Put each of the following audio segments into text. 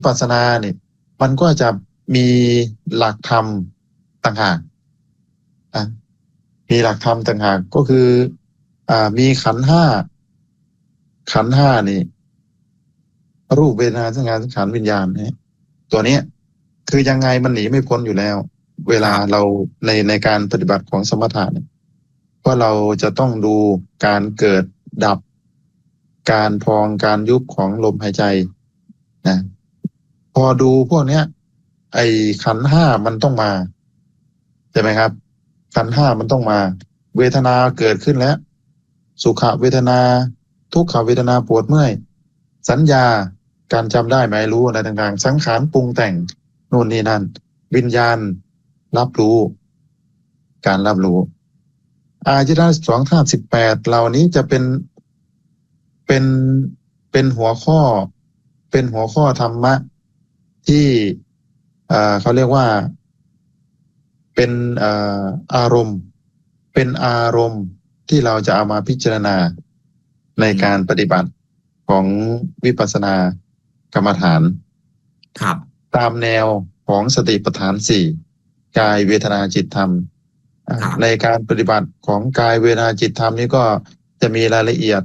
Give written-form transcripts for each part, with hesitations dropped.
ปัสสนาเนี่ยมันก็จะมีหลักธรรมต่างหากมีหลักธรรมต่างหากก็คือมีขันธ์ห้านี่รูปเวทนาสัญญาสังขารวิญญาณเนี่ยตัวเนี้ยคือยังไงมันหนีไม่พ้นอยู่แล้วเวลาเราในการปฏิบัติของสมถะเนี่ยเพราะเราจะต้องดูการเกิดดับการพองการยุบของลมหายใจนะพอดูพวกเนี้ยไอ้ขันธ์ห้ามันต้องมาใช่ไหมครับขันธ์ห้ามันต้องมาเวทนาเกิดขึ้นแล้วสุขเวทนาทุกขเวทนาปวดเมื่อยสัญญาการจำได้หมายรู้อะไรต่างๆสังขารปรุงแต่งโน่นนี่นั่นวิญญาณรับรู้การรับรู้อายตนะ2 ธาตุ 18เหล่านี้จะเป็นหัวข้อธรรมะที่เขาเรียกว่าเป็นอารมณ์ที่เราจะเอามาพิจารณาในการปฏิบัติของวิปัสสนากรรมฐานครับตามแนวของสติปัฏฐาน4กายเวทนาจิตธรรมในการปฏิบัติของกายเวทนาจิตธรรมนี้ก็จะมีรายละเอียด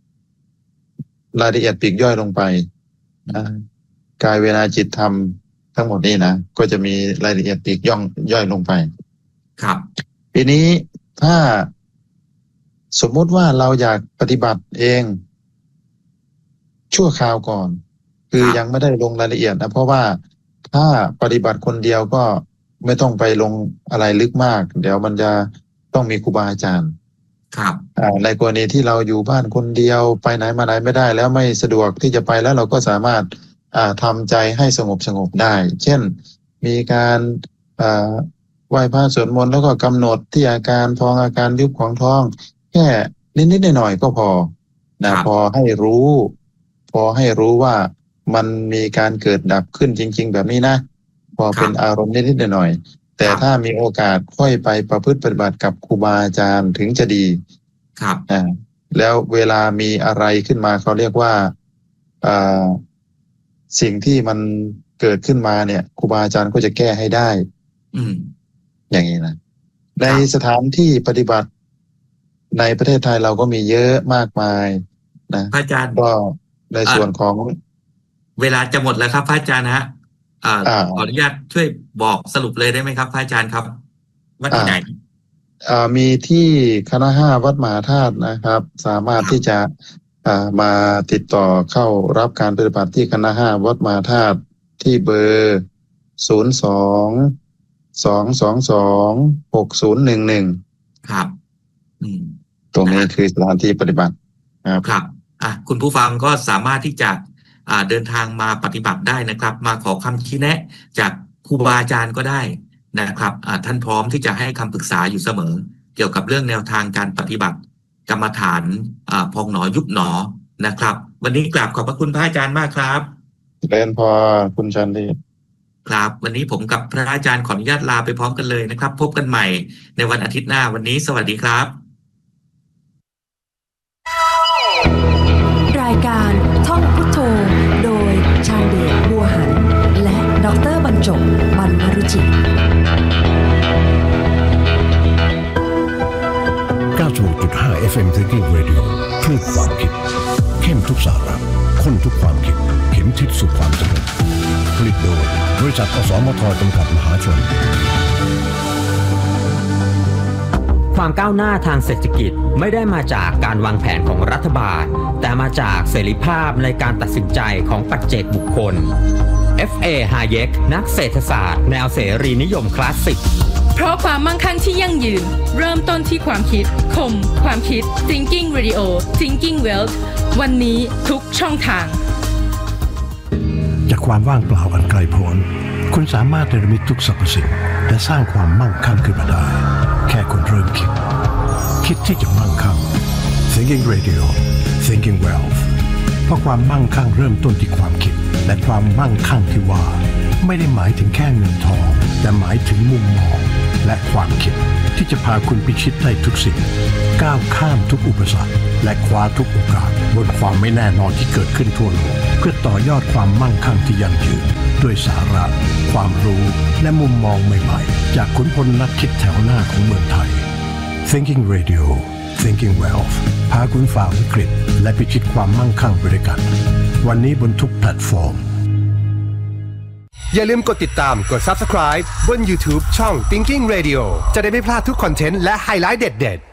ปลีกย่อยลงไปกายเวทนาจิตธรรมทั้งหมดนี้นะก็จะมีรายละเอียดปลีกย่อยลงไปครับทีนี้ถ้าสมมติว่าเราอยากปฏิบัติเองชั่วคราวก่อนคือยังไม่ได้ลงรายละเอียดนะเพราะว่าถ้าปฏิบัติคนเดียวก็ไม่ต้องไปลงอะไรลึกมากเดี๋ยวมันจะต้องมีครูบาอาจารย์ครับในกรณีที่เราอยู่บ้านคนเดียวไปไหนมาไหนไม่ได้แล้วไม่สะดวกที่จะไปแล้วเราก็สามารถทำใจให้สงบได้เช่นมีการไหว้พระสวดมนต์แล้วก็กำหนดที่อาการพองอาการยุบของท้องแค่นิดๆหน่อยๆก็พอนะพอให้รู้ว่ามันมีการเกิดดับขึ้นจริงๆแบบนี้นะพอเป็นอารมณ์นิดๆหน่อยๆแต่ถ้ามีโอกาสค่อยไปประพฤติปฏิบัติกับครูบาอาจารย์ถึงจะดีครับแล้วเวลามีอะไรขึ้นมาเขาเรียกว่าสิ่งที่มันเกิดขึ้นมาเนี่ยครูบาอาจารย์ก็จะแก้ให้ได้อย่างนี้นะในสถานที่ปฏิบัติในประเทศไทยเราก็มีเยอะมากมายนะพระอาจารย์ก็ในส่วนของเวลาจะหมดแล้วครับพระอาจารย์นะขออนุญาตช่วยบอกสรุปเลยได้ไหมครับพระอาจารย์ครับว่าที่ไหนมีที่คณะ5วัดมหาธาตุนะครับสามารถที่จะมาติดต่อเข้ารับการปฏิบัติที่คณะ5วัดมหาธาตุที่เบอร์02-222-6011 ครับตรงนี้คือสถานที่ปฏิบัติครับคุณผู้ฟังก็สามารถที่จะเดินทางมาปฏิบัติได้นะครับมาขอคำชี้แนะจากครูบาอาจารย์ก็ได้นะครับท่านพร้อมที่จะให้คำปรึกษาอยู่เสมอเกี่ยวกับเรื่องแนวทางการปฏิบัติกรรมฐานพองหนอยุบหนอนะครับวันนี้กราบขอบพระคุณพระอาจารย์มากครับเป็นพอคุณชันดีครับวันนี้ผมกับพระอาจารย์ขออนุญาตลาไปพร้อมกันเลยนะครับพบกันใหม่ในวันอาทิตย์หน้าวันนี้สวัสดีครับรายการท่องพุทโธโดยชาญเดชบัวหันและดร.บรรจบ บรรพรุจิ 96.5 FM Thinking Radio คลื่นความคิดเข้มทุกสาระข้นทุกความคิดเข็มทิศสู่ความสำเร็จผลิตโดยบริษัทอสมทจำกัดมหาชนความก้าวหน้าทางเศรษฐกิจไม่ได้มาจากการวางแผนของรัฐบาลแต่มาจากเสรีภาพในการตัดสินใจของปัจเจกบุคคล F.A. Hayek นักเศรษฐศาสตร์แนวเสรีนิยมคลาสสิกเพราะความมั่งคั่งที่ยั่งยืนเริ่มต้นที่ความคิดคมความคิด Thinking Radio Thinking Wealth วันนี้ทุกช่องทางจากความว่างเปล่าอันไกลโพ้นคุณสามารถเนรมิตทุกสรรพสิ่งและสร้างความมั่งคั่งขึ้นมาได้แค่คุณเริ่มคิดที่จะมั่งคั่ง Thinking Radio Thinking Wealth เพราะความมั่งคั่งเริ่มต้นที่ความคิดและความมั่งคั่งที่ว่าไม่ได้หมายถึงแค่เงินทองแต่หมายถึงมุมมองและความคิดที่จะพาคุณพิชิตได้ทุกสิ่งก้าวข้ามทุกอุปสรรคและคว้าทุกโอกาสบนความไม่แน่นอนที่เกิดขึ้นทั่วโลกเพื่อต่อยอดความมั่งคั่งที่ยั่งยืนด้วยสาระความรู้และมุมมองใหม่ๆจากขุนพลนักคิดแถวหน้าของเมืองไทย Thinking Radio Thinking Wealth พาคุณฝ่าวิกฤตและพิชิตความมั่งคั่งไปด้วยกันวันนี้บนทุกแพลตฟอร์มอย่าลืมกดติดตามกด Subscribe บน YouTube ช่อง Thinking Radio จะได้ไม่พลาดทุกคอนเทนต์และไฮไลท์เด็ด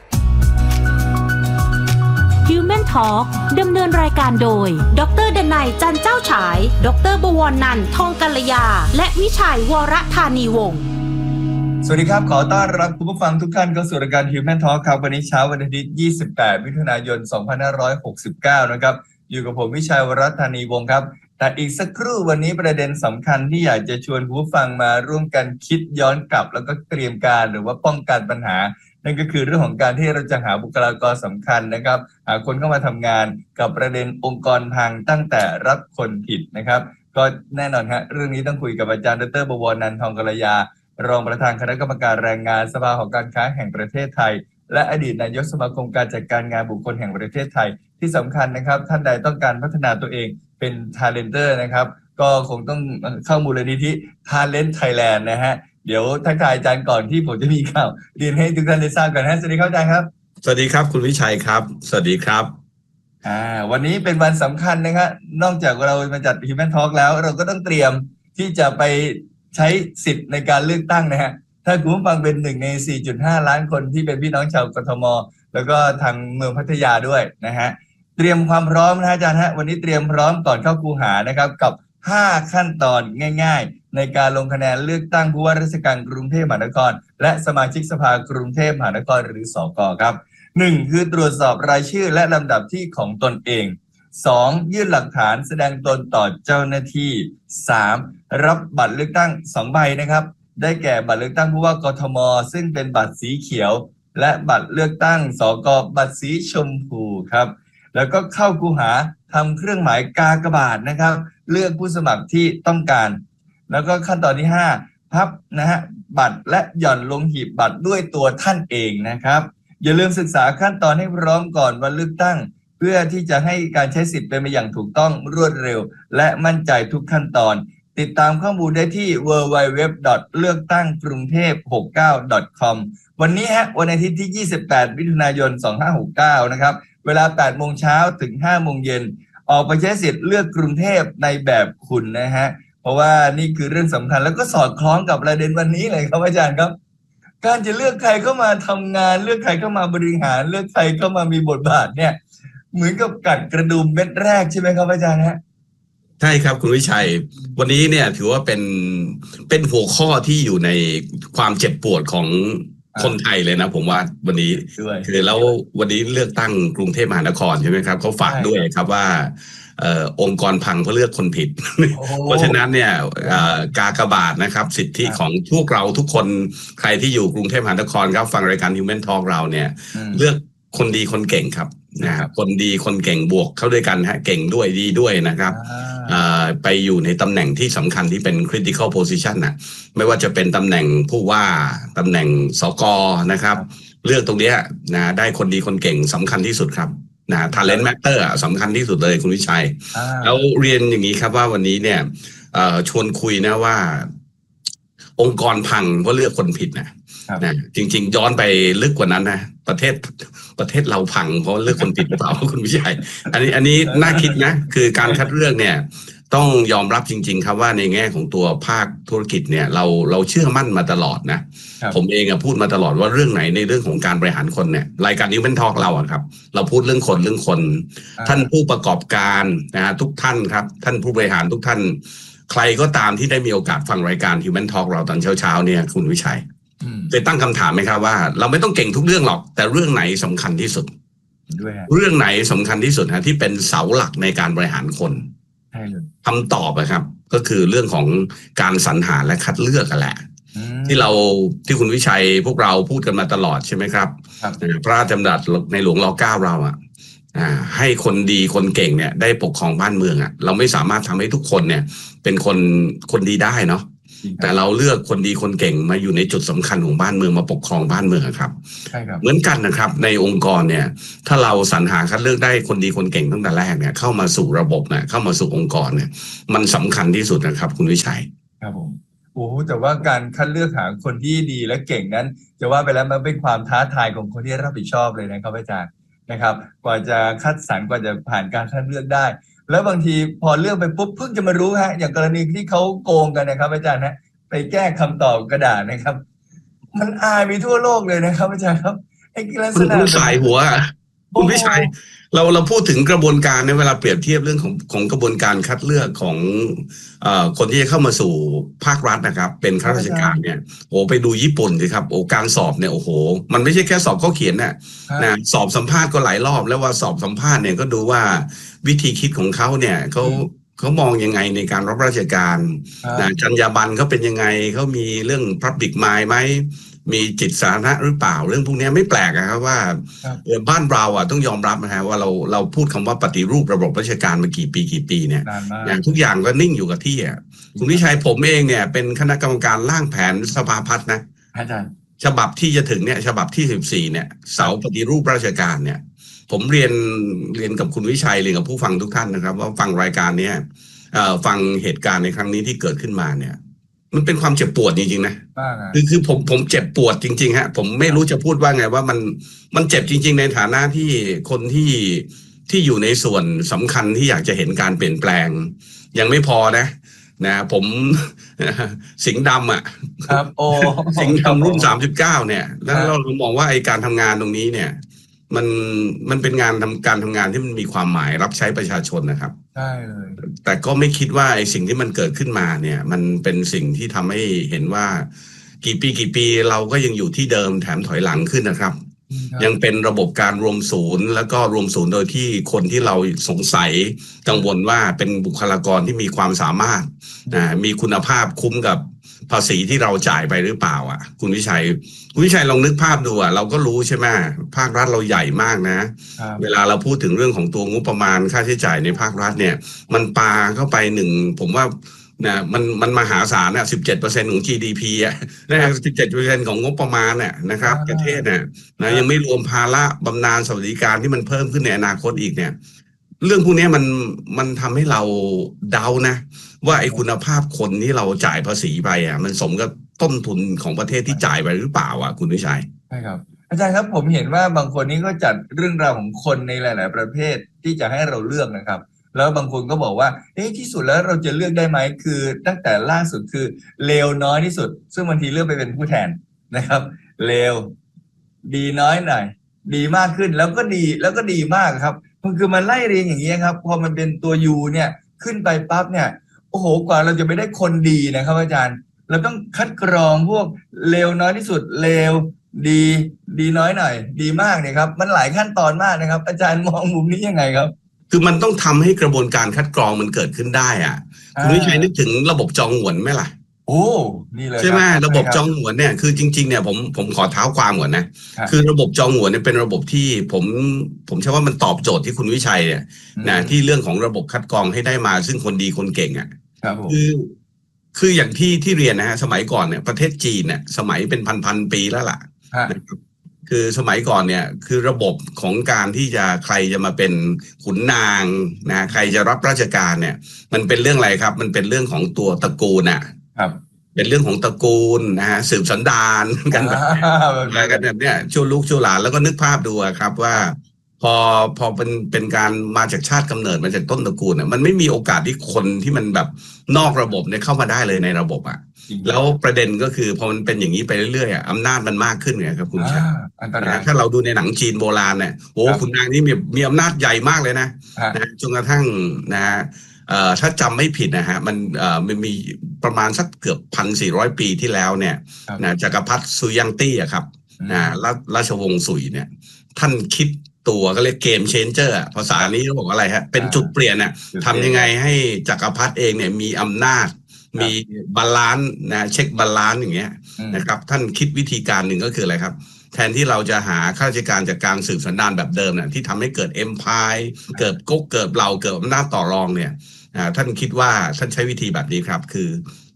ๆ Human Talk ดำเนินรายการโดยดร.ดนัย จันเจ้าฉายดร.บวรนันท์ ทองกัลยาและวิชัยวรธานีวงศ์สวัสดีครับขอต้อนรับคุณผู้ฟังทุกท่านเข้าสู่รายการ Human Talk ครับวันนี้เช้าวันอาทิตย์28มิถุนายน2569นะครับอยู่กับผมวิชัยวรธานีวงศ์ครับแต่อีกสักครู่วันนี้ประเด็นสำคัญที่อยากจะชวนคุณผู้ฟังมาร่วมกันคิดย้อนกลับแล้วก็เตรียมการหรือว่าป้องกันปัญหานั่นก็คือเรื่องของการที่เราจะหาบุคลากรสำคัญนะครับหาคนเข้ามาทำงานกับประเด็นองค์กรพังตั้งแต่รับคนผิดนะครับก็แน่นอนฮะเรื่องนี้ต้องคุยกับอาจารย์ดร.บวรนันท์ ทองกัลยารองประธานคณะกรรมการแรงงานสภาหอการค้าแห่งประเทศไทยและอดีตนายกสมาคมการจัดการงานบุคคลแห่งประเทศไทยที่สำคัญนะครับท่านใดต้องการพัฒนาตัวเองเป็น Talenter นะครับก็คงต้องเข้ามูลนิธิ Talent Thailand นะฮะเดี๋ยวทักทายอาจารย์ก่อนที่ผมจะมีข่าวเรียนให้ทุกท่านได้ทราบกันฮะสวัสดีครับอาจารย์ครับสวัสดีครับคุณวิชัยครับสวัสดีครับวันนี้เป็นวันสำคัญนะครับนอกจากเรามาจัด Human Talk แล้วเราก็ต้องเตรียมที่จะไปใช้สิทธิ์ในการเลือกตั้งนะฮะถ้าคุณผู้ฟังเป็น1ใน 4.5 ล้านคนที่เป็นพี่น้องชาวกทมแล้วก็ทางเมืองพัทยาด้วยนะฮะเตรียมความพร้อมนะอาจารย์ฮะวันนี้เตรียมพร้อมก่อนเข้าคูหานะครับกับ5ขั้นตอนง่ายๆในการลงคะแนนเลือกตั้งผู้ว่าราชการกรุงเทพมหานครและสมาชิกสภากรุงเทพมหานครหรือสกครับ1คือตรวจสอบรายชื่อและลำดับที่ของตนเอง2ยื่นหลักฐานแสดงตนต่อเจ้าหน้าที่3รับบัตรเลือกตั้ง2ใบนะครับได้แก่บัตรเลือกตั้งผู้ว่ากทมซึ่งเป็นบัตรสีเขียวและบัตรเลือกตั้งสกบัตรสีชมพูครับแล้วก็เข้าคูหาทำเครื่องหมายกากบาทนะครับเลือกผู้สมัครที่ต้องการแล้วก็ขั้นตอนที่5พับนะฮะบัตรและหย่อนลงหีบบัตรด้วยตัวท่านเองนะครับอย่าลืมศึกษาขั้นตอนให้พร้อมก่อนวันเลือกตั้งเพื่อที่จะให้การใช้สิทธิ์เป็นไปอย่างถูกต้องรวดเร็วและมั่นใจทุกขั้นตอนติดตามข้อมูลได้ที่ www.leuktanggruntep69.com วันนี้ฮะวันอาทิตย์ที่28มิถุนายน2569นะครับเวลา 8:00 นถึง 5:00 นออกไปใช้สิทธิ์เลือกกรุงเทพในแบบคุณนะฮะเพราะว่านี่คือเรื่องสำคัญแล้วก็สอดคล้องกับประเด็นวันนี้เลยครับอาจารย์ครับการจะเลือกใครเข้ามาทำงานเลือกใครเข้ามาบริหารเลือกใครเข้ามามีบทบาทเนี่ยเหมือนกับกัดกระดุมเม็ดแรกใช่ไหมครับอาจารย์ฮะใช่ครับคุณวิชัยวันนี้เนี่ยถือว่าเป็นหัวข้อที่อยู่ในความเจ็บปวดของคนไทยเลยนะผมว่าวันนี้คือแล้ววันนี้เลือกตั้งกรุงเทพมหานครใช่ไหมครับเขาฝากด้วยครับว่าองค์กรพังเพราะเลือกคนผิดเพราะฉะนั้นเนี่ยกากบาทนะครับสิทธิของพวกเราทุกคนใครที่อยู่กรุงเทพมหานครครับฟังรายการ Human Talk เราเนี่ยเลือกคนดีคนเก่งครับนะครับคนดีคนเก่งบวกเข้าด้วยกันฮะเก่งด้วยดีด้วยนะครับไปอยู่ในตำแหน่งที่สำคัญที่เป็น critical position นะไม่ว่าจะเป็นตำแหน่งผู้ว่าตำแหน่งสกนะครับเลือกตรงนี้นะได้คนดีคนเก่งสำคัญที่สุดครับนะ talent matter สำคัญที่สุดเลยคุณวิชัยแล้วเรียนอย่างนี้ครับว่าวันนี้เนี่ยชวนคุยนะว่าองค์กรพังเพราะเลือกคนผิดนะจริงๆย้อนไปลึกกว่านั้นนะประเทศเราพังเพราะเลือกคนผิดหรือเปล่าคุณวิชัยอันนี้น่าคิดนะคือการคัดเลือกเนี่ยต้องยอมรับจริงๆครับว่าในแง่ของตัวภาคธุรกิจเนี่ยเราเชื่อมั่นมาตลอดนะผมเองพูดมาตลอดว่าเรื่องไหนในเรื่องของการบริหารคนเนี่ยรายการนี้เป็นทอล์กเราครับเราพูดเรื่องคนท่านผู้ประกอบการนะทุกท่านครับท่านผู้บริหารทุกท่านใครก็ตามที่ได้มีโอกาสฟังรายการ Human Talk เราตอนเช้าเนี่ยคุณวิชัยเคยตั้งคำถามไหมครับว่าเราไม่ต้องเก่งทุกเรื่องหรอกแต่เรื่องไหนสำคัญที่สุดเรื่องไหนสำคัญที่สุดที่เป็นเสาหลักในการบริหารคนคำตอบครับก็คือเรื่องของการสรรหาและคัดเลือกกันแหละที่คุณวิชัยพวกเราพูดกันมาตลอดใช่ไหมครับพระราชดำรัสในหลวงร.9เราให้คนดีคนเก่งเนี่ยได้ปกครองบ้านเมืองเราไม่สามารถทำให้ทุกคนเนี่ยเป็นคนดีได้เนาะแต่เราเลือกคนดีคนเก่งมาอยู่ในจุดสำคัญของบ้านเมืองมาปกครองบ้านเมืองครับใช่ครับเหมือนกันนะครับในองค์กรเนี่ยถ้าเราสรรหาคัดเลือกได้คนดีคนเก่งตั้งแต่แรกเนี่ยเข้ามาสู่ระบบเนี่ยเข้ามาสู่องค์กรเนี่ยมันสำคัญที่สุดนะครับคุณวิชัยครับผมโอ้แต่ว่าการคัดเลือกหาคนที่ดีและเก่งนั้นจะว่าไปแล้วมันเป็นความท้าทายของคนที่รับผิดชอบเลยนะครับอาจารย์นะครับกว่าจะคัดสรรกว่าจะผ่านการคัดเลือกได้แล้วบางทีพอเลือกไปปุ๊บเพิ่งจะมารู้ฮะอย่างกรณีที่เขาโกงกันนะครับอาจารย์นะไปแก้คำตอบกระดาษนะครับมันอายมีทั่วโลกเลยนะครับอาจารย์ครับไอ้ลักษณะคุณสายหัวคุณวิชัยเราพูดถึงกระบวนการในเวลาเปรียบเทียบเรื่องของกระบวนการคัดเลือกของคนที่จะเข้ามาสู่ภาครัฐนะครับเป็นข้าราชการเนี่ยโอ้ไปดูญี่ปุ่นสิครับโอ้การสอบเนี่ยโอ้โหมันไม่ใช่แค่สอบข้อเขียนนะสอบสัมภาษณ์ก็หลายรอบแล้วว่าสอบสัมภาษณ์เนี่ยก็ดูว่าวิธีคิดของเขาเนี่ยเขามองยังไงในการรับราชการจรรยาบรรณเขาเป็นยังไงเขามีเรื่อง public mind ไหมมีจิตสาธารณะหรือเปล่าเรื่องพวกนี้ไม่แปลกนะครับว่าบ้านเราต้องยอมรับนะฮะว่าเราพูดคำว่าปฏิรูประบบราชการมากี่ปีเนี่ยอย่างทุกอย่างก็นิ่งอยู่กับที่อ่ะคุณวิชัยผมเองเนี่ยเป็นคณะกรรมการร่างแผนสภาพัฒน์นะอาจารย์ฉบับที่จะถึงเนี่ยฉบับที่14เนี่ยเสาปฏิรูปราชการเนี่ยผมเรียนกับคุณวิชัยเรียนกับผู้ฟังทุกท่านนะครับว่าฟังรายการเนี้ยฟังเหตุการณ์ในครั้งนี้ที่เกิดขึ้นมาเนี่ยมันเป็นความเจ็บปวดจริงๆนะคือผมเจ็บปวดจริงๆฮะผมไม่รู้จะพูดว่าไงว่ามันเจ็บจริงๆในฐานะที่คนที่อยู่ในส่วนสำคัญที่อยากจะเห็นการเปลี่ยนแปลงยังไม่พอนะผมสิงห์ดำอ่ะครับโอ้สิงห์ดำรุ่น39เนี่ยแล้วเรามองว่าไอ้การทำงานตรงนี้เนี่ยมันเป็นการทำงานที่มันมีความหมายรับใช้ประชาชนนะครับใช่เลยแต่ก็ไม่คิดว่าไอ้สิ่งที่มันเกิดขึ้นมาเนี่ยมันเป็นสิ่งที่ทำให้เห็นว่ากี่ปีเราก็ยังอยู่ที่เดิมแถมถอยหลังขึ้นนะครับยังเป็นระบบการรวมศูนย์แล้วก็รวมศูนย์โดยที่คนที่เราสงสัยกังวลว่าเป็นบุคลากรที่มีความสามารถมีคุณภาพคุ้มกับภาษีที่เราจ่ายไปหรือเปล่าอ่ะคุณวิชัยลองนึกภาพดูอ่ะเราก็รู้ใช่ไหมภาครัฐเราใหญ่มากนะเวลาเราพูดถึงเรื่องของตัวงบประมาณค่าใช้จ่ายในภาครัฐเนี่ยมันปาเข้าไปผมว่ามันมหาศาลอ่ะ 17% ของ GDP อ่ะนะ 17% ของงบประมาณนะครับประเทศนะยังไม่รวมภาระบำนาญสวัสดิการที่มันเพิ่มขึ้นในอนาคตอีกเนี่ยเรื่องพวกนี้มันทำให้เราเดานะว่าไอ้คุณภาพคนที่เราจ่ายภาษีไปอ่ะมันสมกับต้นทุนของประเทศที่จ่ายไปหรือเปล่าอ่ะคุณวิชัยใช่ครับอาจารย์ครับผมเห็นว่าบางคนนี้ก็จัดเรื่องราวของคนในหลายๆประเภทที่จะให้เราเลือกนะครับแล้วบางคนก็บอกว่าที่สุดแล้วเราจะเลือกได้ไหมคือตั้งแต่ล่าสุดคือเลวน้อยที่สุดซึ่งบางทีเลือกไปเป็นผู้แทนนะครับเลวดีน้อยหน่อยดีมากขึ้นแล้วก็ดีมากครับมันคือมันไล่เรียงอย่างนี้ครับพอมันเป็นตัว U เนี่ยขึ้นไปปั๊บเนี่ยโอ้โหกว่าเราจะไปได้คนดีนะครับอาจารย์เราต้องคัดกรองพวกเลวน้อยที่สุดเลวดีน้อยหน่อยดีมากเนี่ยครับมันหลายขั้นตอนมากนะครับอาจารย์มองมุมนี้ยังไงครับคือมันต้องทำให้กระบวนการคัดกรองมันเกิดขึ้นได้อ่ะคุณวิชัยนึกถึงระบบจองหวนไหมล่ะโอ้นี่เลยใช่ไหมระบบจองหวนเนี่ยคือจริงๆเนี่ยผมขอเท้าความก่อนนะคือระบบจองหวนเนี่ยเป็นระบบที่ผมเชื่อว่ามันตอบโจทย์ที่คุณวิชัยเนี่ยนะที่เรื่องของระบบคัดกรองให้ได้มาซึ่งคนดีคนเก่งอ่ะคืออย่างที่เรียนนะฮะสมัยก่อนเนี่ยประเทศจีนเนี่ยสมัยเป็นพันปีแล้วล่ะคือสมัยก่อนเนี่ยคือระบบของการที่จะใครจะมาเป็นขุนนางนะใครจะรับราชการเนี่ยมันเป็นเรื่องอะไรครับมันเป็นเรื่องของตัวตระกูลครับเป็นเรื่องของตระกูลนะฮะสืบสันดานกันอะไรกันแบบเนี้ยชั่วลูกชั่วหลานแล้วก็นึกภาพดูครับว่าพอเป็นการมาจากชาติกำเนิดมาจากต้นตระกูลมันไม่มีโอกาสที่คนที่มันแบบนอกระบบเนี่ยเข้ามาได้เลยในระบบแล้วประเด็นก็คือพอมันเป็นอย่างนี้ไปเรื่อยๆอำนาจมันมากขึ้นไงครับคุณชัยถ้าเราดูในหนังจีนโบราณเนี่ยโอ้ขุนนางนี่มีอำนาจใหญ่มากเลยนะจนกระทั่งนะถ้าจำไม่ผิดนะฮะมันมีประมาณสักเกือบ 1,400 ปีที่แล้วเนี่ยนะจักรพรรดิซุยยังตี้ครับราชวงศ์ซุยเนี่ยท่านคิดตัวก็เรียกเกมเชนเจอร์ภาษานี้เขาบอกอะไรฮะเป็นจุดเปลี่ยนทำยังไงให้จักรพรรดิเองเนี่ยมีอำนาจมีบาลานซ์นะเช็คบาลานซ์อย่างเงี้ยนะครับท่านคิดวิธีการหนึ่งก็คืออะไรครับแทนที่เราจะหาข้าราชการจากการสืบสันดานแบบเดิมเนี่ยที่ทำให้เกิดเอ็มพายเกิดก๊กเกิดเราเกิดอำนาจต่อรองเนี่ยท่านคิดว่าท่านใช้วิธีแบบนี้ครับคือ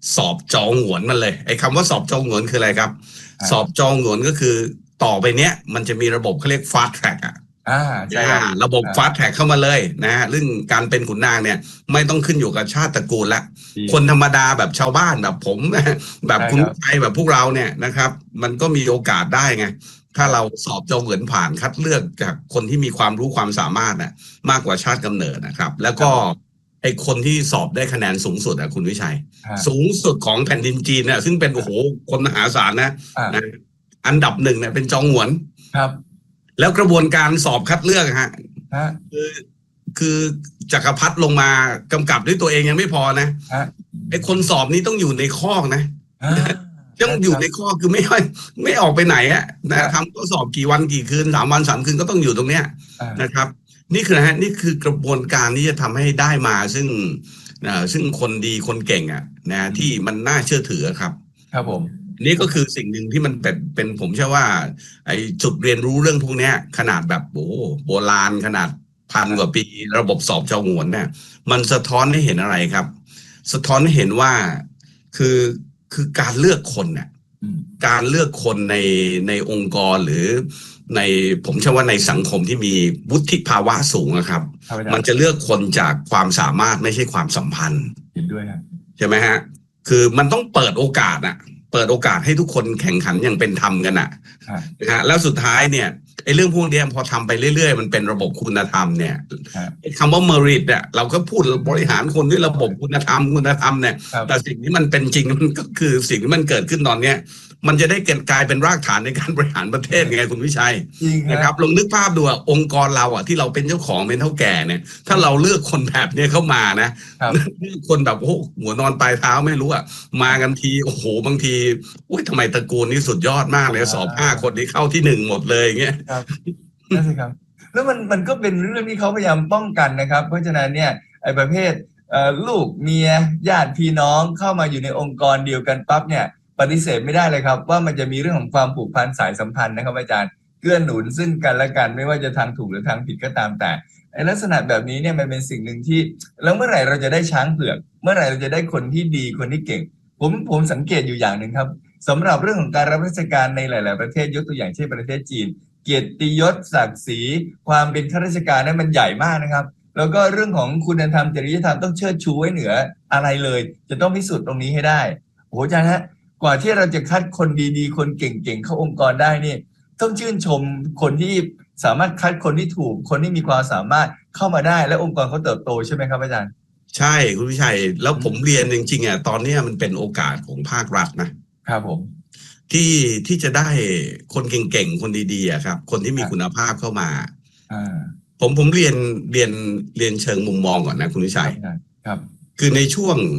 สอบจองหวนมันเลยไอ้คำว่าสอบจองหวนคืออะไรครับสอบจองหวนก็คือต่อไปเนี้ยมันจะมีระบบเขาเรียก fast track ใช่ครับระบบ fast track เข้ามาเลยนะฮะเรื่องการเป็นขุนนางเนี่ยไม่ต้องขึ้นอยู่กับชาติตระกูลละคนธรรมดาแบบชาวบ้านแบบผมแบบคุณไทยแบบพวกเราเนี่ยนะครับมันก็มีโอกาสได้ไงถ้าเราสอบจองหวนผ่านคัดเลือกจากคนที่มีความรู้ความสามารถน่ะมากกว่าชาติกำเนิดนะครับแล้วก็ไอ้คนที่สอบได้คะแนนสูงสุดคุณวิชัยสูงสุดของแผ่นดินจีนเนี่ยซึ่งเป็นโอ้โหคนมหาศาลนะอันดับหนึ่งเนี่ยเป็นจองหวนครับแล้วกระบวนการสอบคัดเลือกคือจักรพรรดิลงมากำกับด้วยตัวเองยังไม่พอนะไอ้คนสอบนี้ต้องอยู่ในคอกนะต้องอยู่ในคอกคือไม่ออกไปไหนนะทำข้อสอบกี่วันกี่คืน3 วัน 3 คืนก็ต้องอยู่ตรงเนี้ยนะครับนี่คือกระบวนการที่จะทำให้ได้มาซึ่งคนดีคนเก่งนะที่มันน่าเชื่อถือครับผมนี่ก็คือสิ่งหนึ่งที่มันเป็นผมเชื่อว่าไอ้จุดเรียนรู้เรื่องพวกนี้ขนาดแบบโบราณขนาด1,000 กว่าปีระบบสอบจองหวนเนี่ยมันสะท้อนให้เห็นอะไรครับสะท้อนให้เห็นว่าคือการเลือกคนเนี่ยการเลือกคนในองค์กรหรือในผมเชื่อว่าในสังคมที่มีวุฒิภาวะสูงนะครับมันจะเลือกคนจากความสามารถไม่ใช่ความสัมพันธ์เห็นด้วยครับใช่ไหมฮะคือมันต้องเปิดโอกาสเปิดโอกาสให้ทุกคนแข่งขันอย่างเป็นธรรมกันนะฮะแล้วสุดท้ายเนี่ยไอ้เรื่องพวกนี้พอทำไปเรื่อยๆมันเป็นระบบคุณธรรมเนี่ยคำว่า merit เนี่ยเราก็พูดบริหารคนด้วยระบบคุณธรรมเนี่ยแต่สิ่งที่มันเป็นจริงมันก็คือสิ่งที่มันเกิดขึ้นตอนเนี้ยมันจะได้กลายเป็นรากฐานในการบริหารประเทศไงคุณวิชัยนะครับลองนึกภาพดูองค์กรเราที่เราเป็นเจ้าของเป็นเท่าแก่เนี่ยถ้าเราเลือกคนแบบนี้เข้ามานะคนแบบโอ้หัวนอนปลายเท้าไม่รู้มากันทีโอ้โหบางทีอุ้ยทำไมตระกูลนี้สุดยอดมากเลยสอบ5 คนนี้เข้าที่1หมดเลยอย่างเงี้ยนั่นสิครับแล้วมันก็เป็นเรื่องที่เขาพยายามป้องกันนะครับเพราะฉะนั้นเนี่ยไอ้ประเภทลูกเมียญาติพี่น้องเข้ามาอยู่ในองค์กรเดียวกันปั๊บเนี่ยปฏิเสธไม่ได้เลยครับว่ามันจะมีเรื่องของความผูกพันสายสัมพันธ์นะครับอาจารย์เกื้อหนุนซึ่งกันและกันไม่ว่าจะทางถูกหรือทางผิดก็ตามแต่ไอ้ลักษณะแบบนี้เนี่ยมันเป็นสิ่งหนึ่งที่แล้วเมื่อไหร่เราจะได้ช้างเผือกเมื่อไหร่เราจะได้คนที่ดีคนที่เก่งผมสังเกตอยู่อย่างหนึ่งครับสำหรับเรื่องของการรับราชการในหลายๆประเทศยกตัวอย่างเช่นประเทศจีนเกียรติยศศักดิ์ศรีความเป็นข้าราชการนั้นมันใหญ่มากนะครับแล้วก็เรื่องของคุณธรรมจริยธรรมต้องเชิดชูไว้เหนืออะไรเลยจะต้องพิสูจน์ตรงนี้ให้ได้โอ้อาจารย์ฮะกว่าที่เราจะคัดคนดีๆคนเก่งๆเข้าองค์กรได้นี่ต้องชื่นชมคนที่สามารถคัดคนที่ถูกคนที่มีความสามารถเข้ามาได้และองค์กรเขาเติบโตใช่ไหมครับอาจารย์ใช่คุณวิชัยแล้วผมเรียนจริงๆตอนนี้มันเป็นโอกาสของภาครัฐนะครับผมที่จะได้คนเก่งๆคนดีๆครับคนที่มีคุณภาพเข้ามาผมเรียนเชิงมุมมองก่อนนะคุณวิชัยครับคือในช่วง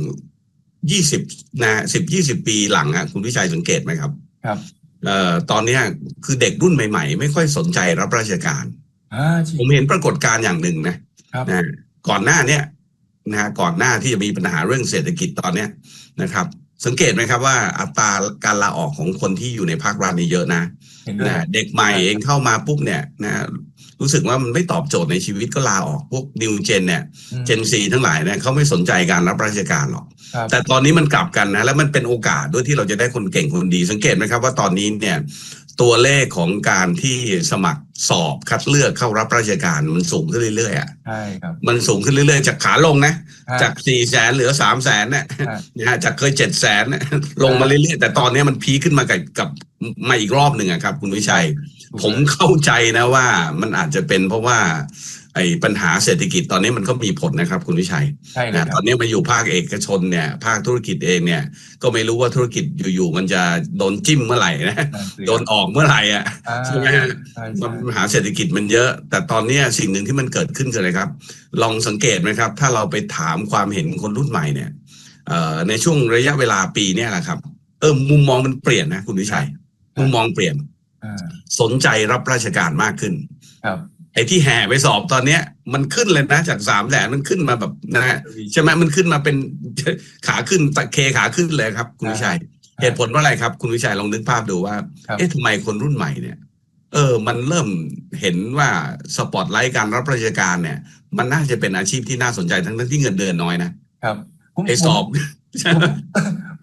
10-20 ปีหลังคุณวิชัยสังเกตไหมครับครับตอนนี้คือเด็กรุ่นใหม่ๆไม่ค่อยสนใจรับราชการผมเห็นปรากฏการณ์อย่างหนึ่งนะก่อนหน้านี้ก่อนหน้าที่จะมีปัญหาเรื่องเศรษฐกิจตอนนี้นะครับสังเกตไหมครับว่าอัตราการลาออกของคนที่อยู่ในภาครัฐนี่เยอะนะเด็กใหม่เองเข้ามาปุ๊บเนี่ยรู้สึกว่ามันไม่ตอบโจทย์ในชีวิตก็ลาออกพวกนิวเจนเนี่ยเจนซีทั้งหลายเนี่ยเขาไม่สนใจการรับราชการหรอกแต่ตอนนี้มันกลับกันนะแล้วมันเป็นโอกาสด้วยที่เราจะได้คนเก่งคนดีสังเกตไหมครับว่าตอนนี้เนี่ยตัวเลขของการที่สมัครสอบคัดเลือกเข้ารับราชการมันสูงขึ้นเรื่อยๆใช่ครับมันสูงขึ้นเรื่อยๆจากขาลงนะจาก400,000เหลือ300,000เนี่ยจากเคย700,000ลงมาเรื่อยๆแต่ตอนนี้มันพีขึ้นมากับมาอีกรอบหนึ่งครับคุณวิชัยผมเข้าใจนะว่ามันอาจจะเป็นเพราะว่าไอ้ปัญหาเศรษฐกิจตอนนี้มันก็มีผลนะครับคุณวิชัยตอนนี้มาอยู่ภาคเอกชนเนี่ยภาคธุรกิจเองเนี่ยก็ไม่รู้ว่าธุรกิจอยู่ๆมันจะโดนจิ้มเมื่อไหร่นะโดนออกเมื่อไหร่ใช่ไหมปัญหาเศรษฐกิจมันเยอะแต่ตอนนี้สิ่งหนึ่งที่มันเกิดขึ้นคืออะไรครับลองสังเกตไหมครับถ้าเราไปถามความเห็นคนรุ่นใหม่เนี่ยในช่วงระยะเวลาปีนี้แหละครับมุมมองมันเปลี่ยนนะคุณวิชัยมุมมองเปลี่ยนสนใจรับราชการมากขึ้นไอ้ที่แห่ไปสอบตอนเนี้ยมันขึ้นเลยนะจาก300,000มันขึ้นมาแบบนะใช่ไหมมันขึ้นมาเป็นขาขึ้นตะเคขาขึ้นเลยครับคุณวิชัยเหตุผลว่าอะไรครับคุณวิชัยลองนึกภาพดูว่าทำไมคนรุ่นใหม่เนี่ยมันเริ่มเห็นว่าสปอตไลท์การรับราชการเนี่ยมันน่าจะเป็นอาชีพที่น่าสนใจทั้งที่เงินเดือนน้อยนะครับไอ้สอบผ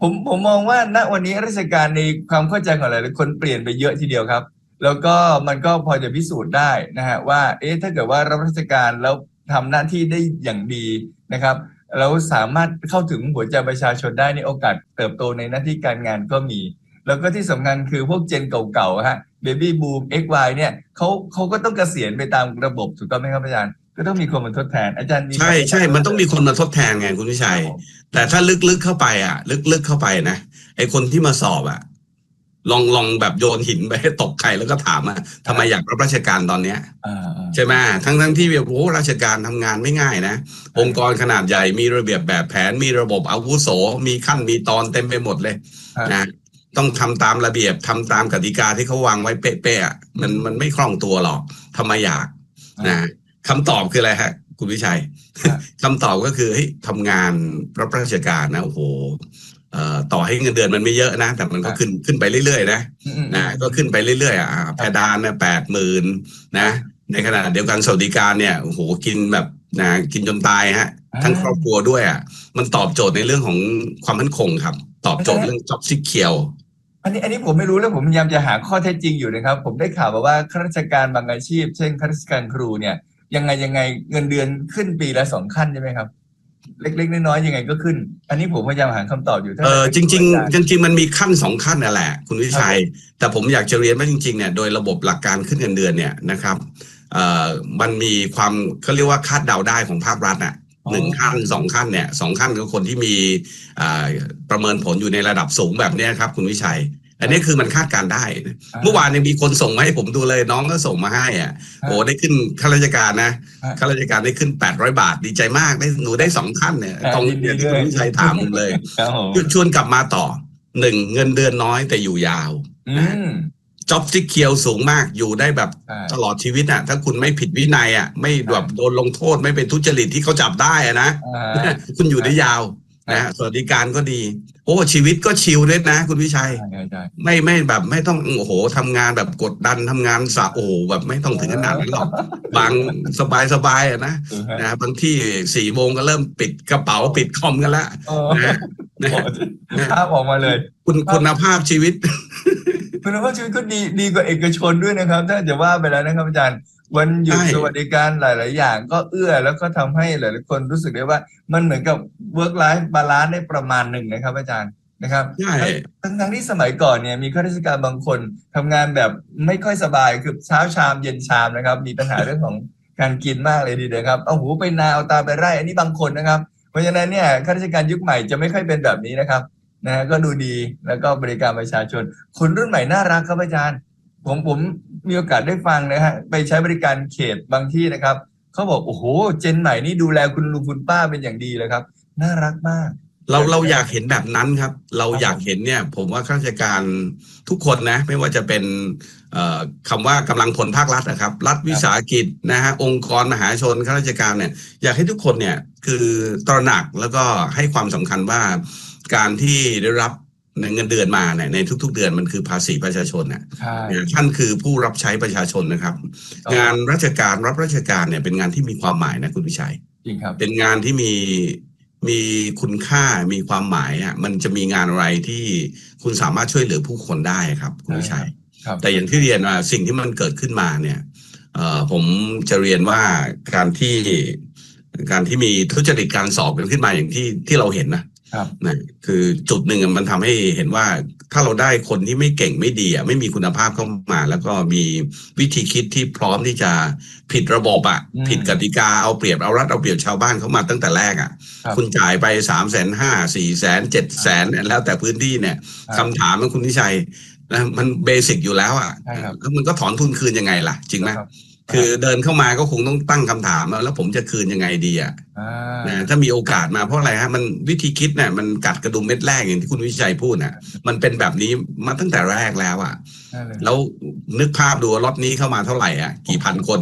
ผมมองว่าณวันนี้ราชการในความเข้าใจของหลายๆคนเปลี่ยนไปเยอะทีเดียวครับแล้วก็มันก็พอจะพิสูจน์ได้นะฮะว่าถ้าเกิดว่ารับราชการแล้วทำหน้าที่ได้อย่างดีนะครับแล้วสามารถเข้าถึงหัวใจประชาชนได้ในโอกาสเติบโตในหน้าที่การงานก็มีแล้วก็ที่สำคัญคือพวกเจนเก่าๆฮะเบบี้บูม XY เนี่ยเขาก็ต้องเกษียณไปตามระบบถูกต้องไหมครับอาจารย์ก็ต้องมีคนมาทดแทนอาจารย์ใช่มันต้องมีคนมาทดแทนไงคุณวิชัยแต่ถ้าลึกๆเข้าไปลึกๆเข้าไปนะไอ้คนที่มาสอบลองแบบโยนหินไปให้ตกใครแล้วก็ถามทำไมอยากรับราชการตอนเนี้ยใช่ไหมทั้งที่แบบราชการทำงานไม่ง่ายนะองค์กรขนาดใหญ่มีระเบียบแบบแผนมีระบบอาวุโสมีขั้นมีตอนเต็มไปหมดเลยนะต้องทำตามระเบียบทำตามกติกาที่เขาวางไว้เป๊ะๆมันไม่คล่องตัวหรอกทำไมอยากนะคำตอบคืออะไรฮะคุณวิชัยคำตอบก็คือทำงานรับราชการนะโอ้โหต่อให้เงินเดือนมันไม่เยอะนะแต่มันก็ขึ้นไปเรื่อยๆนะก็ขึ้นไปเรื่อยๆเพดานเนี่ย80,000นะในขณะเดียวกันสวัสดิการเนี่ยโอ้โหกินแบบกินจนตายฮะทั้งครอบครัวด้วยมันตอบโจทย์ในเรื่องของความมั่นคงครับตอบโจทย์เรื่อง job secure อันนี้ผมไม่รู้แล้วผมพยายามจะหาข้อเท็จจริงอยู่นะครับผมได้ข่าวมาว่าข้าราชการบางอาชีพเช่นข้าราชการครูเนี่ยยังไงเงินเดือนขึ้นปีละ2 ขั้นใช่ไหมครับเล็กๆน้อยๆยังไงก็ขึ้นอันนี้ผมพยายามหาคำตอบอยู่จริงมันมีขั้น2 ขั้นนั่นแหละคุณวิชัยแต่ผมอยากจะเรียนว่าจริงๆเนี่ยโดยระบบหลักการขึ้นเงินเดือนเนี่ยนะครับมันมีความเขาเรียกว่าคาดเดาได้ของภาครัฐ1 ขั้น 2 ขั้นเนี่ย2 ขั้นคือคนที่มีประเมินผลอยู่ในระดับสูงแบบนี้ครับคุณวิชัยอันนี้คือมันคาดการได้เมื่อวานยังมีคนส่งมาให้ผมดูเลยน้องก็ส่งมาให้โอ้ได้ขึ้นข้าราชการนะข้าราชการได้ขึ้น800 บาทดีใจมากได้หนูได้2 ขั้นเนี่ยตรงที่คุณวิชัยถามผมเลยชวนกลับมาต่อ1เงินเดือนน้อยแต่อยู่ยาวจ็อบที่เคียวสูงมากอยู่ได้แบบตลอดชีวิตถ้าคุณไม่ผิดวินัยไม่แบบโดนลงโทษไม่เป็นทุจริตที่เขาจับได้นะคุณอยู่ได้ยาวนะสวัสดิการก็ดีโอ้ชีวิตก็ชิลด้วยนะคุณวิชัยไม่แบบไม่ต้องโอ้โหทำงานแบบกดดันทำงานโอ้แบบไม่ต้องถึงขนาดนั้นหรอกบางสบายนะบางที่4 โมงก็เริ่มปิดกระเป๋าปิดคอมกันแล้วภาพออกมาเลยคุณภาพชีวิตคุณภาพชีวิตก็ดีกว่าเอกชนด้วยนะครับถ้าจะว่าไปแล้วนะครับอาจารย์วันหยุดสวัสดิการหลายๆอย่างก็เอื้อแล้วก็ทำให้หลายๆคนรู้สึกได้ว่ามันเหมือนกับ work life balance ได้ประมาณหนึ่งนะครับอาจารย์นะครับทั้งที่สมัยก่อนเนี่ยมีข้าราชการบางคนทำงานแบบไม่ค่อยสบายคือเช้าชามเย็นชามนะครับมีปัญหาเรื่องของการกินมากเลยดีเลยครับเอาหูไปนาเอาตาไปไร่อันนี้บางคนนะครับเพราะฉะนั้นเนี่ยข้าราชการยุคใหม่จะไม่ค่อยเป็นแบบนี้นะครับนะก็ดูดีแล้วก็บริการประชาชนคนรุ่นใหม่น่ารักครับอาจารย์ผมมีโอกาสได้ฟังนะฮะไปใช้บริการเขตบางที่นะครับเขาบอกโอ้โหเจนใหม่นี่ดูแลคุณลุงคุณป้าเป็นอย่างดีเลยครับน่ารักมากเราอยากเห็นแบบนั้นครับเราอยากเห็นเนี่ยผมว่าข้าราชการทุกคนนะไม่ว่าจะเป็นคำว่ากำลังพลภาครัฐนะครับรัฐวิสาหกิจนะฮะองค์กรมหาชนข้าราชการเนี่ยอยากให้ทุกคนเนี่ยคือตระหนักแล้วก็ให้ความสำคัญว่าการที่ได้รับเงินเดือนมาในทุกๆเดือนมันคือภาษีประชาชนท่านคือผู้รับใช้ประชาชนนะครับงานราชการรับราชการเนี่ยเป็นงานที่มีความหมายนะคุณวิชัยจริงครับเป็นงานที่มีคุณค่ามีความหมายมันจะมีงานอะไรที่คุณสามารถช่วยเหลือผู้คนได้ครับคุณวิชัยแต่อย่างที่เรียนว่าสิ่งที่มันเกิดขึ้นมาเนี่ยผมจะเรียนว่าการที่มีทุจริตการสอบกันขึ้นมาอย่างที่เราเห็นนะคือจุดหนึ่งมันทำให้เห็นว่าถ้าเราได้คนที่ไม่เก่งไม่ดีไม่มีคุณภาพเข้ามาแล้วก็มีวิธีคิดที่พร้อมที่จะผิดระบบผิดกติกาเอาเปรียบเอารัดเอาเปรียบชาวบ้านเข้ามาตั้งแต่แรกคุณจ่ายไป350,000 400,000 700,000แล้วแต่พื้นที่เนี่ยคำถามของคุณนิชัยมันเบสิกอยู่แล้วแล้วมันก็ถอนทุนคืนยังไงล่ะจริงไหมคือเดินเข้ามาก็คงต้องตั้งคำถามแล้วผมจะคืนยังไงดีนะถ้ามีโอกาสมาเพราะอะไรมันวิธีคิดเนี่ยมันกัดกระดุมเม็ดแรกอย่างที่คุณวิชัยพูดมันเป็นแบบนี้มาตั้งแต่แรกแล้วแล้วนึกภาพดูรถนี้เข้ามาเท่าไหร่กี่พันคน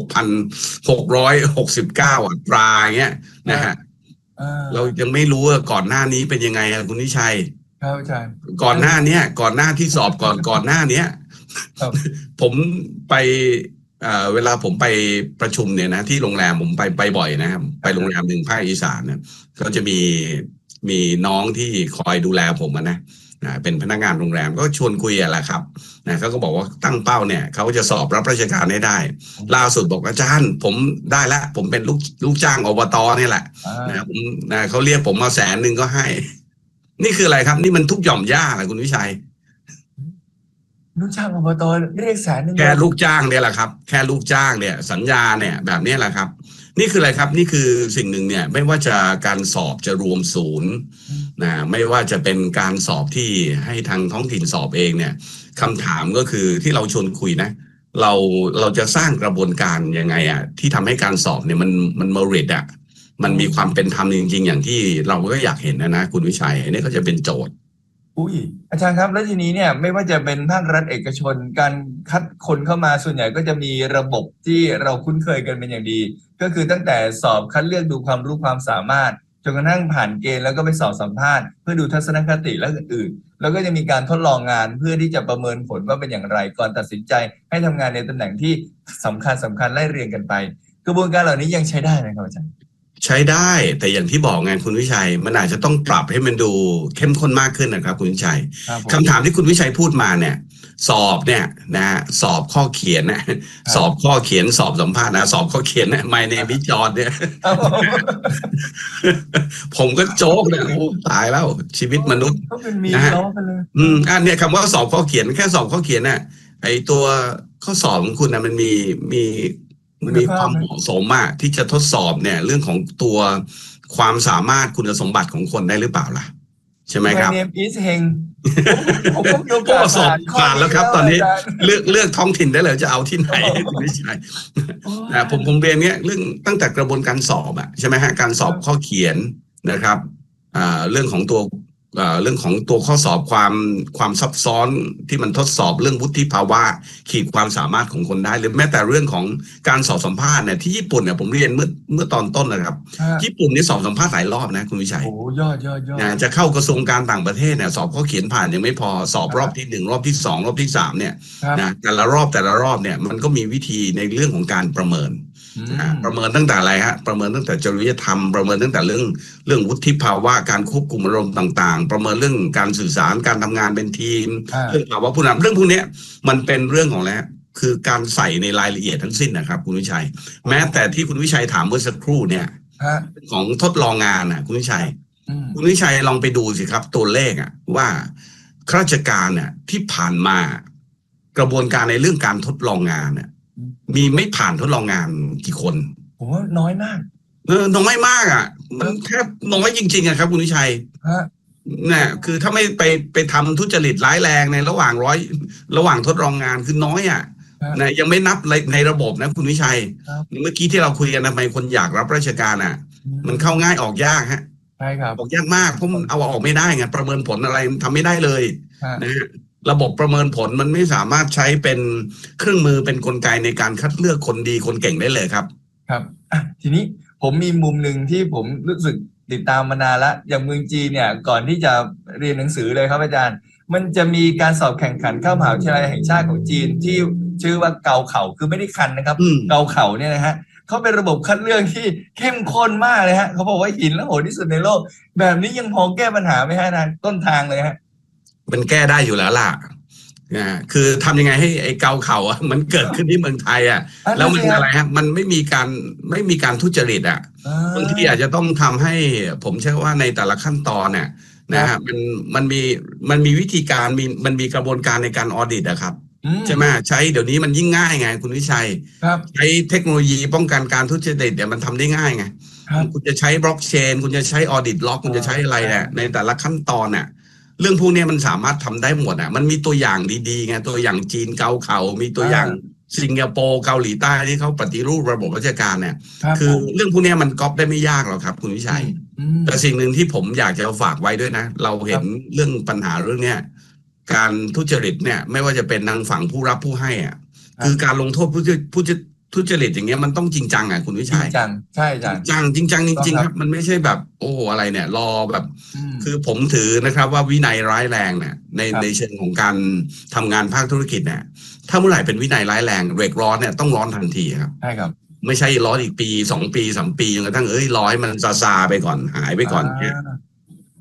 6,669 ตราเงี้ยนะฮะเรายังไม่รู้ว่าก่อนหน้านี้เป็นยังไงคุณวิชัยก่อนหน้าที่สอบก่อนหน้านี้ผมไปเวลาผมไปประชุมเนี่ยนะที่โรงแรมผมไปบ่อยนะครับไปโรงแรมหนึ่งภาคอีสานเนี่ยก็จะมีมีน้องที่คอยดูแลผมนะเป็นพนักงานโรงแรมก็ชวนคุยแหละครับนะเขาก็บอกว่าตั้งเป้าเนี่ยเขาจะสอบรับราชการให้ได้ล่าสุดบอกอาจารย์ผมได้แล้วผมเป็นลูกจ้างอบตนี่แหละนะผมนะเขาเรียกผมมา100,000ก็ให้นี่คืออะไรครับนี่มันทุกหย่อมย่าแหละคุณวิชัยลูกจ้างอบตเรียก100,000แค่ลูกจ้างเนี่ยแหละครับแค่ลูกจ้างเนี่ยสัญญาเนี่ยแบบนี้แหละครับนี่คืออะไรครับนี่คือสิ่งหนึ่งเนี่ยไม่ว่าจะการสอบจะรวมศูนย์นะไม่ว่าจะเป็นการสอบที่ให้ทางท้องถิ่นสอบเองเนี่ยคำถามก็คือที่เราชวนคุยนะเราจะสร้างกระบวนการยังไงอ่ะที่ทำให้การสอบเนี่ยมันเมริตอ่ะมันมีความเป็นธรรมจริงๆอย่างที่เราก็อยากเห็นนะคุณวิชัยอันนี้ก็จะเป็นโจทย์อุ้ยอาจารย์ครับแล้วทีนี้เนี่ยไม่ว่าจะเป็นภาครัฐเอกชนการคัดคนเข้ามาส่วนใหญ่ก็จะมีระบบที่เราคุ้นเคยกันเป็นอย่างดีก็คือตั้งแต่สอบคัดเลือกดูความรู้ความสามารถจนกระทั่งผ่านเกณฑ์แล้วก็ไปสอบสัมภาษณ์เพื่อดูทัศนคติและอื่นๆแล้วก็จะมีการทดลองงานเพื่อที่จะประเมินผลว่าเป็นอย่างไรก่อนตัดสินใจให้ทำงานในตำแหน่งที่สำคัญไล่เรียงกันไปกระบวนการเหล่านี้ยังใช้ได้ไหมครับอาจารย์ใช้ได้แต่อย่างที่บอกไงคุณวิชัยมันอาจจะต้องปรับให้มันดูเข้มข้นมากขึ้นนะครับคุณวิชัยคำถามที่คุณวิชัยพูดมาเนี่ยสอบเนี่ยนะสอบข้อเขียนนะสอบข้อเขียนสอบสัมภาษณ์นะสอบข้อเขียนนะMy name is John เนี่ยผมก็โจ๊กเลยโอ้ตายแล้วชีวิตมนุษย์นะฮะอันเนี้ยคำว่าสอบข้อเขียนแค่สอบข้อเขียนน่ะไอตัวข้อสอบของคุณนะมันมีความเหมาะสมมากที่จะทดสอบเนี่ยเรื่องของตัวความสามารถคุณสมบัติของคนได้หรือเปล่าล่ะใช่ไหมครับ My name is Heng ก็สอบผ่านแล้วครับตอนนี้เลือกท้องถิ่นได้เลยจะเอาที่ไหนไม่ใช่ผมเรียนเนี้ยเรื่องตั้งแต่กระบวนการสอบอะใช่ไหมฮะการสอบข้อเขียนนะครับเรื่องของตัวข้อสอบความซับซ้อนที่มันทดสอบเรื่องวุฒิภาวะขีดความสามารถของคนได้หรือแม้แต่เรื่องของการสอบสัมภาษณ์เนี่ยที่ญี่ปุ่นเนี่ยผมเรียนเมื่อตอนต้นนะครับญี่ปุ่นนี่สอบสัมภาษณ์หลายรอบนะคุณวิชัยโอ้ยอดจะเข้ากระทรวงการต่างประเทศเนี่ยสอบข้อเขียนผ่านยังไม่พอสอบรอบที่1รอบที่2รอบที่3เนี่ยนะแต่ละรอบเนี่ยมันก็มีวิธีในเรื่องของการประเมินตั้งแต่อะไรฮะประเมินตั้งแต่จริยธรรมประเมินตั้งแต่เรื่องวุฒิภาวะการควบคุมอารมณ์ต่างๆประเมินเรื่องการสื่อสารการทำงานเป็นทีมเรื่องภาวะผู้นำเรื่องพวกนี้มันเป็นเรื่องของแล้วคือการใส่ในรายละเอียดทั้งสิ้นนะครับคุณวิชัยแม้แต่ที่คุณวิชัยถามเมื่อสักครู่เนี่ยของทดลองงานนะคุณวิชัยลองไปดูสิครับตัวเลขอ่ะว่าข้าราชการเนี่ยที่ผ่านมากระบวนการในเรื่องการทดลองงานเนี่ยมีไม่ผ่านทดลองงานกี่คนผมว่าน้อยมากน้อยมากอ่ะมันแค่น้อยจริงๆอะครับคุณวิชัยเนี่ยคือถ้าไม่ไปทำทุจริตร้ายแรงในระหว่างทดลองงานคือน้อยอ่ะนะยังไม่นับในระบบนะคุณวิชัยเมื่อกี้ที่เราคุยกันทำไมคนอยากรับราชการอ่ะมันเข้าง่ายออกยากฮะใช่ครับออกยากมากเพราะมันเอาออกไม่ได้ไงประเมินผลอะไรทำไม่ได้เลยนะฮะระบบประเมินผลมันไม่สามารถใช้เป็นเครื่องมือเป็นกลไกในการคัดเลือกคนดีคนเก่งได้เลยครับครับทีนี้ผมมีมุมหนึ่งที่ผมรู้สึกติดตามมานานแล้วอย่างเมืองจีนเนี่ยก่อนที่จะเรียนหนังสือเลยครับอาจารย์มันจะมีการสอบแข่งขันเข้ามหาวิทยาลัยแห่งชาติของจีนที่ชื่อว่าเกาเข่าคือไม่ได้คันนะครับเกาเข่าเนี่ยนะฮะเขาเป็นระบบคัดเลือกที่เข้มข้นมากเลยฮะเขาบอกว่าหินและโหดที่สุดในโลกแบบนี้ยังพอแก้ปัญหาไหมฮะต้นทางเลยฮะมันแก้ได้อยู่แล้วล่ะคือทำยังไงให้ไอ้เกาเข่าอ่ะมันเกิดขึ้นที่เมืองไทยอ่ะแล้วมันอะไรฮะมันไม่มีการทุจริตอ่ะบางทีอาจจะต้องทำให้ผมเชื่อว่าในแต่ละขั้นตอนเนี่ยนะฮะมันมีวิธีการมันมีกระบวนการในการออดิตอะครับใช่ไหมใช้เดี๋ยวนี้มันยิ่งง่ายไงคุณวิชัยใช้เทคโนโลยีป้องกันการทุจริตเดี๋ยวมันทำได้ง่ายไงคุณจะใช้บล็อกเชนคุณจะใช้ออดิตล็อกคุณจะใช้อะไรเนี่ยในแต่ละขั้นตอนเนี่ยเรื่องพวกนี้มันสามารถทำได้หมดอ่ะมันมีตัวอย่างดีๆไงตัวอย่างจีนเกาเข่ามีตัวอย่างสิงคโปร์เกาหลีใต้ที่เขาปฏิรูประบบราชการเนี่ยคือเรื่องพวกนี้มันก๊อปได้ไม่ยากหรอกครับคุณวิชัยแต่สิ่งหนึ่งที่ผมอยากจะฝากไว้ด้วยนะเราเห็นเรื่องปัญหาเรื่องเนี้ยการทุจริตเนี่ยไม่ว่าจะเป็นทางฝั่งผู้รับผู้ให้อ่ะคือการลงโทษผู้ทุจริตอย่างเงี้ยมันต้องจริงจังอ่ะคุณวิชัยจริงจังใช่จริงจังจริงๆครับมันไม่ใช่แบบโอ้อะไรเนี่ยรอแบบคือผมถือนะครับว่าวินัยร้ายแรงเนี่ยในเชิงของการทำงานภาคธุรกิจเนี่ยถ้าเมื่อไหร่เป็นวินัยร้ายแรงเร่งร้อนเนี่ยต้องร้อนทันทีครับใช่ครับไม่ใช่ร้อนอีกปี2 ปี 3 ปีจนกระทั่งร้อยมันซาไปก่อนหายไปก่อนเนี่ย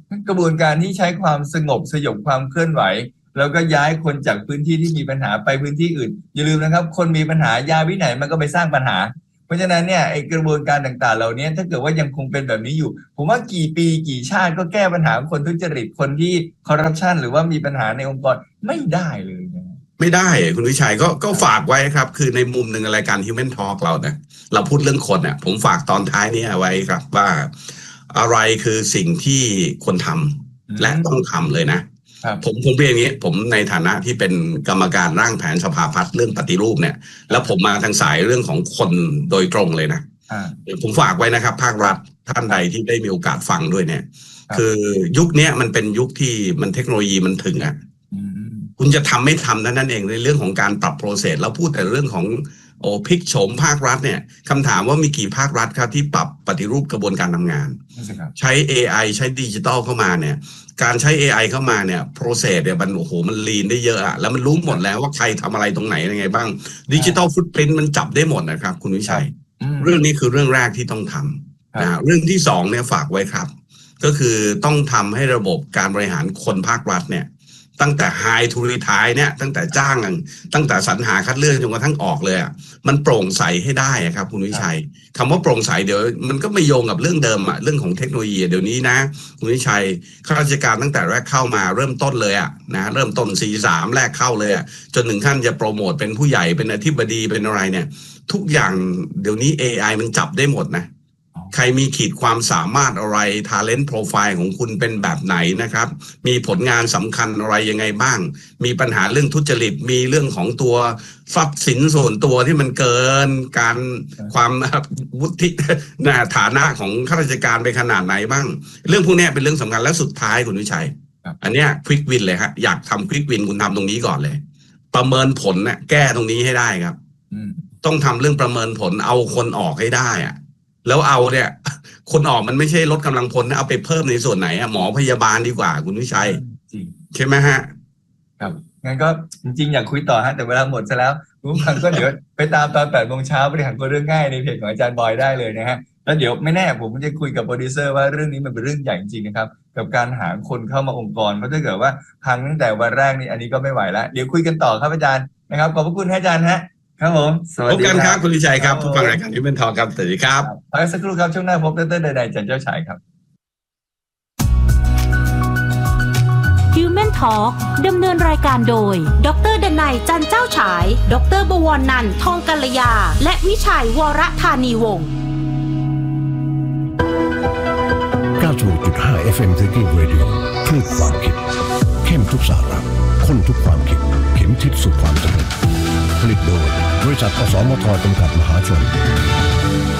กระบวนการที่ใช้ความสงบสยบความเคลื่อนไหวแล้วก็ย้ายคนจากพื้นที่ที่มีปัญหาไปพื้นที่อื่นอย่าลืมนะครับคนมีปัญหายาวินัยมันก็ไปสร้างปัญหาเพราะฉะนั้นเนี่ยไอ้กระบวนการต่างๆเหล่านี้ถ้าเกิดว่ายังคงเป็นแบบนี้อยู่ผมว่ากี่ปีกี่ชาติก็แก้ปัญหาคนทุจริตคนที่คอร์รัปชันหรือว่ามีปัญหาในองค์กรไม่ได้เลยไม่ได้คุณวิชัยก็ฝากไว้ครับคือในมุมหนึ่งรายการ Human Talk เราเนี่ยเราพูดเรื่องคนเนี่ยผมฝากตอนท้ายนี้ไว้ครับว่าอะไรคือสิ่งที่ควรทำและต้องทำเลยนะผมเรียนอย่างนี้ผมในฐานะที่เป็นกรรมการร่างแผนสภาพัฒน์เรื่องปฏิรูปเนี่ยแล้วผมมาทางสายเรื่องของคนโดยตรงเลยนะผมฝากไว้นะครับภาครัฐท่านใดที่ได้มีโอกาสฟังด้วยเนี่ยคือยุคนี้มันเป็นยุคที่มันเทคโนโลยีมันถึงคุณจะทำไม่ทำนั่นเองในเรื่องของการปรับโปรเซสแล้วพูดแต่เรื่องของพลิกโฉมภาครัฐเนี่ยคำถามว่ามีกี่ภาครัฐครับที่ปรับปฏิรูปกระบวนการทำงานใช้ AI ใช้ดิจิตอลเข้ามาเนี่ยการใช้ AI เข้ามาเนี่ยโปรเซสเนี่ยมันโอ้โหมันลีนได้เยอะอะแล้วมันรู้หมดแล้วว่าใครทำอะไรตรงไหนยังไงบ้างดิจิตอลฟุตพริ้นท์มันจับได้หมดนะครับคุณวิชัยเรื่องนี้คือเรื่องแรกที่ต้องทำนะเรื่องที่สองเนี่ยฝากไว้ครับก็คือต้องทำให้ระบบการบริหารคนภาครัฐเนี่ยตั้งแต่ high to retire เนี่ยตั้งแต่จ้างตั้งแต่สรรหาคัดเลือกจนกระทั่งออกเลยอ่ะมันโปร่งใสให้ได้ครับคุณวิชัยคำว่าโปร่งใสเดี๋ยวมันก็ไม่โยงกับเรื่องเดิมอ่ะเรื่องของเทคโนโลยีเดี๋ยวนี้นะคุณวิชัยข้าราชการตั้งแต่แรกเข้ามาเริ่มต้นเลยอ่ะนะเริ่มต้น43แรกเข้าเลยอ่ะจนถึงขั้นจะโปรโมทเป็นผู้ใหญ่เป็นอธิบดีเป็นอะไรเนี่ยทุกอย่างเดี๋ยวนี้ AI มันจับได้หมดนะใครมีขีดความสามารถอะไร talent profile ของคุณเป็นแบบไหนนะครับมีผลงานสำคัญอะไรยังไงบ้างมีปัญหาเรื่องทุจริตมีเรื่องของตัวทรัพย์สินส่วนตัวที่มันเกินการความวุฒิฐานะของข้าราชการไปขนาดไหนบ้างเรื่องพวกนี้เป็นเรื่องสำคัญและสุดท้ายคุณวิชัยอันเนี้ยควิกวินเลยฮะอยากทำควิกวินคุณทำตรงนี้ก่อนเลยประเมินผลเนี่ยแก้ตรงนี้ให้ได้ครับต้องทำเรื่องประเมินผลเอาคนออกให้ได้อะแล้วเอาเนี่ยคนออกมันไม่ใช่ลดกำลังพลนะเอาไปเพิ่มในส่วนไหนอะหมอพยาบาลดีกว่าคุณวิชัยใช่ไหมฮะครับงั้นก็จริงๆอยากคุยต่อฮะแต่เวลาหมดซะแล้วคุณผู้ฟังก็เดี๋ยวไปตามตอน8 โมงเช้าบริหารคนเรื่องง่ายในเพจของอาจารย์บอยได้เลยนะฮะแล้วเดี๋ยวไม่แน่ผมจะคุยกับโปรดิวเซอร์ว่าเรื่องนี้มันเป็นเรื่องใหญ่จริงๆนะครับกับการหาคนเข้ามาองค์กรเพราะถ้าเกิดว่าพังตั้งแต่วันแรกนี่อันนี้ก็ไม่ไหวแล้วเดี๋ยวคุยกันต่อครับอาจารย์นะครับขอบพระคุณอาจารย์ฮะครับผมสวัสดีครับคุณวิชัยครับผู้ฟังรายการHuman Talkครับสวัสดีครับพักสักครู่ครับช่วงหน้าพบดร.ใดๆจันเจ้าฉายครับ Human Talk ดำเนินรายการโดยดร.ดนัยจันเจ้าฉายดร.บวรนันท์ทองกัลยาและวิชัยวรธานีวงศ์ 90.5 FM Thinking Radio คลื่นความคิดเข้มทุกสาระข้นทุกความคิดเข็มทิศสู่ความสำเร็จผลิตโดยบริษัทอสมทจำกัดมหาชน